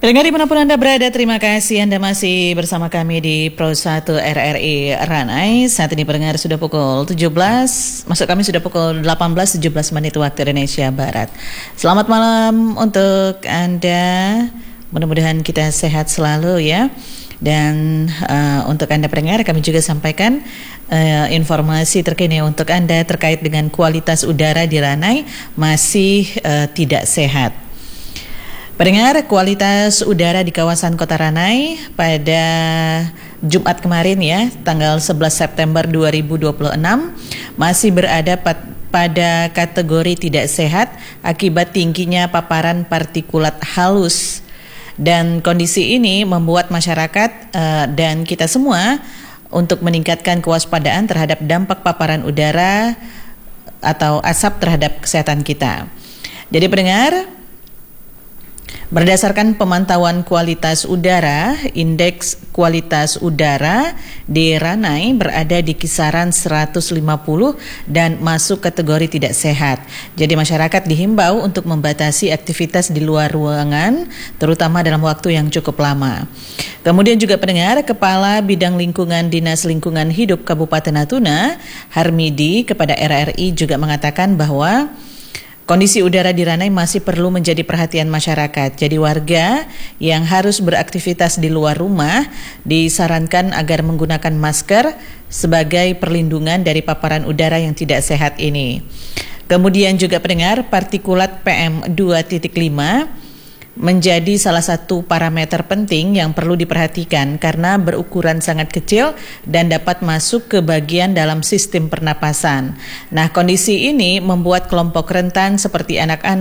Pendengar dimanapun Anda berada, terima kasih Anda masih bersama kami di Pro 1 RRI Ranai. Saat ini pendengar sudah pukul 17, maksud kami sudah pukul 18.17 menit waktu Indonesia Barat. Selamat malam untuk Anda, mudah-mudahan kita sehat selalu ya. Dan untuk Anda pendengar, kami juga sampaikan informasi terkini untuk Anda terkait dengan kualitas udara di Ranai masih tidak sehat. Pendengar, kualitas udara di kawasan Kota Ranai pada Jumat kemarin ya, tanggal 11 September 2026 masih berada pada kategori tidak sehat akibat tingginya paparan partikulat halus. Dan kondisi ini membuat masyarakat dan kita semua untuk meningkatkan kewaspadaan terhadap dampak paparan udara atau asap terhadap kesehatan kita. Jadi pendengar, berdasarkan pemantauan kualitas udara, indeks kualitas udara di Ranai berada di kisaran 150 dan masuk kategori tidak sehat. Jadi masyarakat dihimbau untuk membatasi aktivitas di luar ruangan, terutama dalam waktu yang cukup lama. Kemudian juga pendengar, Kepala Bidang Lingkungan Dinas Lingkungan Hidup Kabupaten Natuna, Harmidi, kepada RRI juga mengatakan bahwa kondisi udara di Ranai masih perlu menjadi perhatian masyarakat. Jadi warga yang harus beraktivitas di luar rumah disarankan agar menggunakan masker sebagai perlindungan dari paparan udara yang tidak sehat ini. Kemudian juga pendengar, partikulat PM2.5 menjadi salah satu parameter penting yang perlu diperhatikan karena berukuran sangat kecil dan dapat masuk ke bagian dalam sistem pernapasan. Nah, kondisi ini membuat kelompok rentan seperti anak-anak,